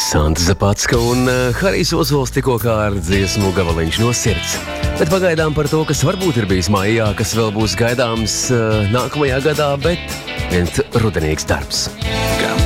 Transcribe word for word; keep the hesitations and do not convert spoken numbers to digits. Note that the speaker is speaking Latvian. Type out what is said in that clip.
Santa Zapatska un uh, Harijs Ozols tikko kā ar dziesmu Gabaliņš no sirds. Bet pagaidām par to, kas varbūt ir bijis maijā, kas vēl būs gaidāms uh, nākamajā gadā, bet viens rudenīgs darbs.